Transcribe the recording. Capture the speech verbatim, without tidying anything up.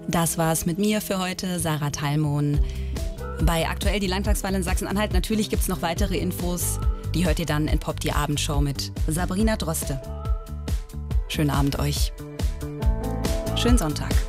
Das war's mit mir für heute, Sarah Thalmon. Bei Aktuell die Landtagswahl in Sachsen-Anhalt. Natürlich gibt's noch weitere Infos. Die hört ihr dann in Pop die Abendshow mit Sabrina Droste. Schönen Abend euch. Schönen Sonntag.